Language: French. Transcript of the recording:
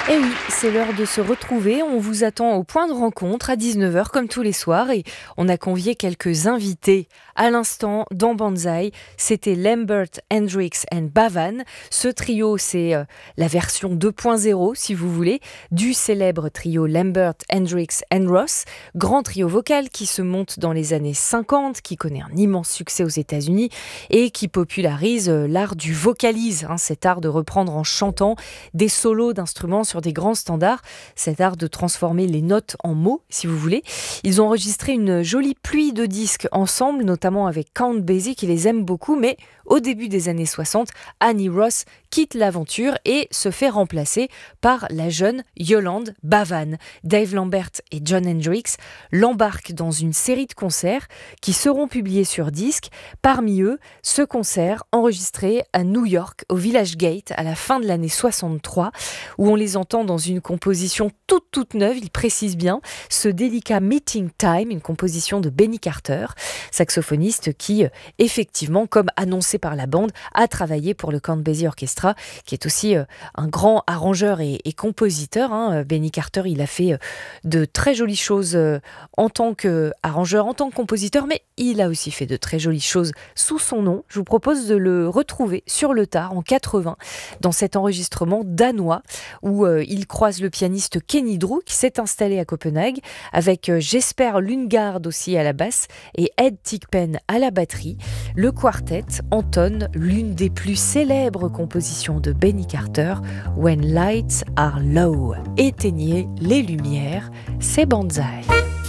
Eh oui, c'est l'heure de se retrouver. On vous attend au point de rencontre à 19h comme tous les soirs et on a convié quelques invités. À l'instant, dans Banzai, c'était Lambert, Hendrix and Bavan. Ce trio, c'est la version 2.0, si vous voulez, du célèbre trio Lambert, Hendrix and Ross. Grand trio vocal qui se monte dans les années 50, qui connaît un immense succès aux États-Unis et qui popularise l'art du vocalise, cet art de reprendre en chantant des solos d'instruments sur des grands standards, cet art de transformer les notes en mots, si vous voulez. Ils ont enregistré une jolie pluie de disques ensemble, notamment avec Count Basie qui les aime beaucoup, mais au début des années 60, Annie Ross quitte l'aventure et se fait remplacer par la jeune Yolande Bavan. Dave Lambert et John Hendrix l'embarquent dans une série de concerts qui seront publiés sur disque. Parmi eux, ce concert enregistré à New York, au Village Gate, à la fin de l'année 63, où on les entend dans une composition toute neuve, il précise bien, ce délicat Meeting Time, une composition de Benny Carter, saxophoniste qui, effectivement, comme annoncé par la bande, a travaillé pour le Count Basie Orchestra, qui est aussi un grand arrangeur et compositeur. Benny Carter, il a fait de très jolies choses en tant qu'arrangeur, en tant que compositeur, mais il a aussi fait de très jolies choses sous son nom. Je vous propose de le retrouver sur le tard en 80 dans cet enregistrement danois où il croise le pianiste Kenny Drew qui s'est installé à Copenhague avec Jesper Lundgaard aussi à la basse et Ed Thigpen à la batterie. Le quartet entonne l'une des plus célèbres compositions de Benny Carter, When Lights Are Low. Éteignez les lumières, c'est Banzai.